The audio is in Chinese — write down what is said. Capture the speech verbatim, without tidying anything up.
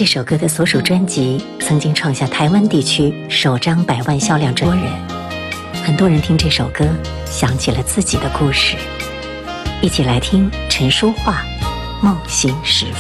这首歌的所属专辑曾经创下台湾地区首张百万销量专辑，很多人听这首歌想起了自己的故事。一起来听陈淑桦《梦醒时分》。